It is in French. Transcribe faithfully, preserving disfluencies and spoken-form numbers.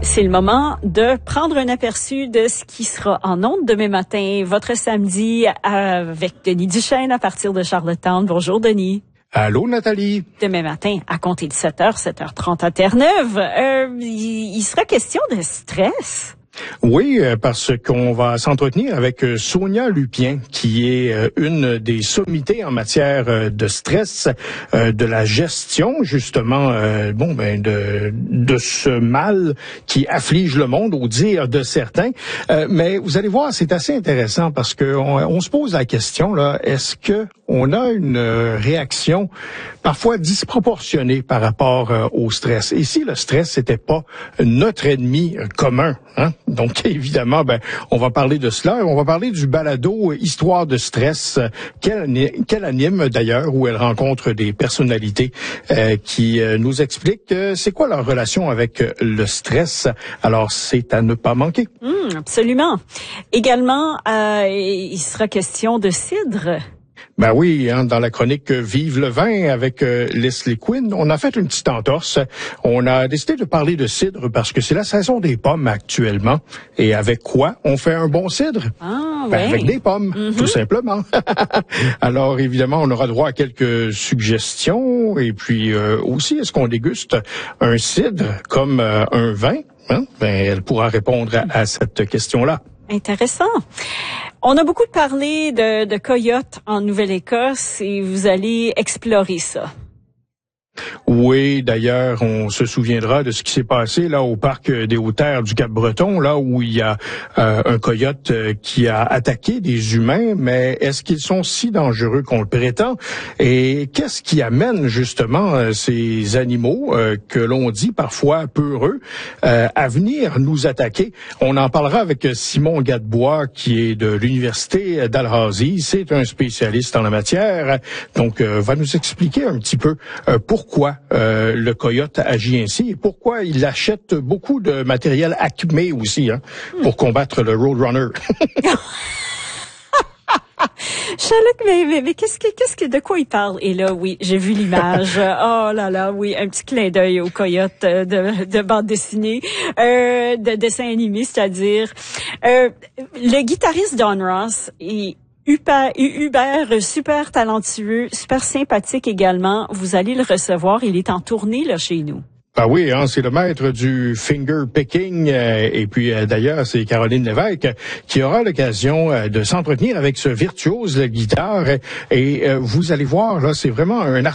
C'est le moment de prendre un aperçu de ce qui sera en ondes demain matin, votre samedi, avec Denis Duchesne à partir de Charlottetown. Bonjour Denis. Allô Nathalie. Demain matin, à compter de sept heures, sept heures trente à Terre-Neuve, euh, il, il sera question de stress. Oui, parce qu'on va s'entretenir avec Sonia Lupien, qui est une des sommités en matière de stress, de la gestion justement, bon ben de de ce mal qui afflige le monde, au dire de certains. Mais vous allez voir, c'est assez intéressant parce que on, on se pose la question là, est-ce que on a une réaction parfois disproportionnée par rapport au stress? Et si le stress c'était pas notre ennemi commun, hein? Donc, évidemment, ben, on va parler de cela. On va parler du balado Histoire de stress, qu'elle, qu'elle anime d'ailleurs, où elle rencontre des personnalités euh, qui euh, nous expliquent euh, c'est quoi leur relation avec le stress. Alors, c'est à ne pas manquer. Mmh, absolument. Également, euh, il sera question de cidre. Ben oui, hein, dans la chronique Vive le vin avec euh, Leslie Quinn, on a fait une petite entorse. On a décidé de parler de cidre parce que c'est la saison des pommes actuellement. Et avec quoi on fait un bon cidre? Ah, ben, ouais. Avec des pommes, mm-hmm. tout simplement. Alors évidemment, on aura droit à quelques suggestions. Et puis euh, aussi, est-ce qu'on déguste un cidre comme euh, un vin? Hein? Ben, elle pourra répondre à, à cette question-là. Intéressant. On a beaucoup parlé de, de coyotes en Nouvelle-Écosse et vous allez explorer ça. Oui, d'ailleurs, on se souviendra de ce qui s'est passé là au parc des Hautes-Terres du Cap-Breton, là où il y a euh, un coyote euh, qui a attaqué des humains, mais est-ce qu'ils sont si dangereux qu'on le prétend? Et qu'est-ce qui amène justement euh, ces animaux euh, que l'on dit parfois peureux euh, à venir nous attaquer? On en parlera avec Simon Gadebois, qui est de l'Université d'Alhazii. C'est un spécialiste en la matière, donc euh, va nous expliquer un petit peu euh, pourquoi Pourquoi euh, le coyote agit ainsi et pourquoi il achète beaucoup de matériel Acme aussi hein, hmm. pour combattre le Roadrunner. Charlotte, mais, mais, mais qu'est-ce que, qu'est-ce que, de quoi il parle? Et là, oui, j'ai vu l'image. Oh là là, oui, un petit clin d'œil au coyote de, de bande dessinée, euh, de dessin animé, c'est-à-dire euh, le guitariste Don Ross est Hubert, Hubert, super talentueux, super sympathique également. Vous allez le recevoir. Il est en tournée là chez nous. Ah oui, hein, c'est le maître du finger picking euh, et puis euh, d'ailleurs c'est Caroline Lévesque qui aura l'occasion euh, de s'entretenir avec ce virtuose de guitare et euh, vous allez voir là, c'est vraiment un